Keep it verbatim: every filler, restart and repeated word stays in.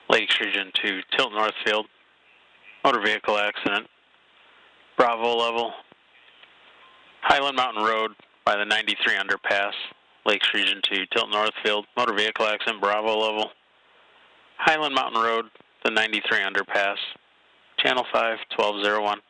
Lakes Region to Tilton Northfield, motor vehicle accident, Bravo level, Highland Mountain Road by the ninety-three underpass, Lakes Region to Tilton Northfield, motor vehicle accident, Bravo level, Highland Mountain Road, the ninety-three underpass, Channel five, twelve oh one.